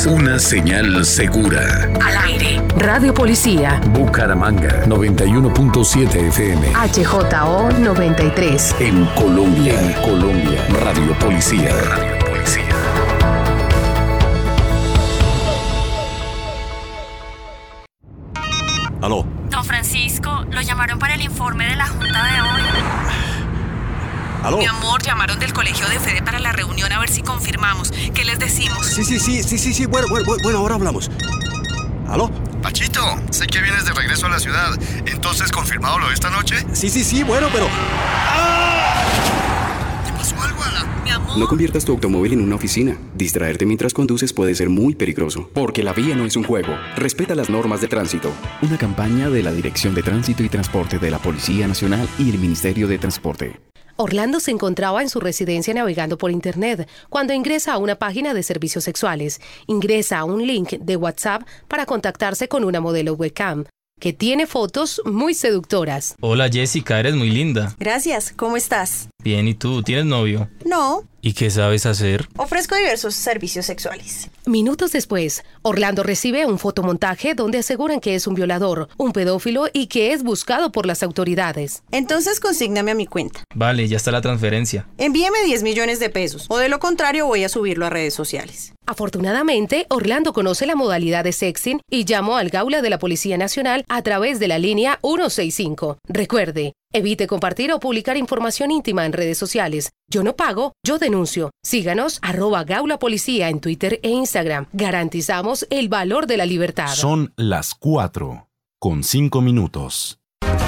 es una señal segura. Al aire. Radio Policía. Bucaramanga 91.7 FM. HJO 93. En Colombia. Radio Policía. Aló. Don Francisco, lo llamaron para el informe de la junta de hoy. ¿Aló? Mi amor, llamaron del colegio de Fede para la reunión a ver si confirmamos. ¿Qué les decimos? Sí. Bueno, ahora hablamos. ¿Aló? Pachito, sé que vienes de regreso a la ciudad. Entonces, ¿confirmado lo de esta noche? Sí, bueno, pero... ¿Te pasó algo, Ana? Mi amor. No conviertas tu automóvil en una oficina. Distraerte mientras conduces puede ser muy peligroso. Porque la vía no es un juego. Respeta las normas de tránsito. Una campaña de la Dirección de Tránsito y Transporte de la Policía Nacional y el Ministerio de Transporte. Orlando se encontraba en su residencia navegando por internet cuando ingresa a una página de servicios sexuales. Ingresa a un link de WhatsApp para contactarse con una modelo webcam que tiene fotos muy seductoras. Hola Jessica, eres muy linda. Gracias, ¿cómo estás? Bien, ¿y tú? ¿Tienes novio? No. ¿Y qué sabes hacer? Ofrezco diversos servicios sexuales. Minutos después, Orlando recibe un fotomontaje donde aseguran que es un violador, un pedófilo y que es buscado por las autoridades. Entonces consígname a mi cuenta. Vale, ya está la transferencia. Envíeme 10 millones de pesos, o de lo contrario voy a subirlo a redes sociales. Afortunadamente, Orlando conoce la modalidad de sexting y llamó al Gaula de la Policía Nacional a través de la línea 165. Recuerde, evite compartir o publicar información íntima en redes sociales. Yo no pago, yo denuncio. Síganos @Gaula Policía en Twitter e Instagram. Garantizamos el valor de la libertad. Son las 4:05.